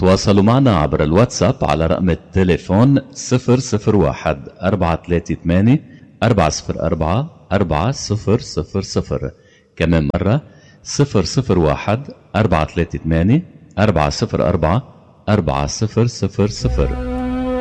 تواصلوا معنا عبر الواتساب على رقم التليفون 001 438 404 4000. كمان مرة 001 438 404 4000.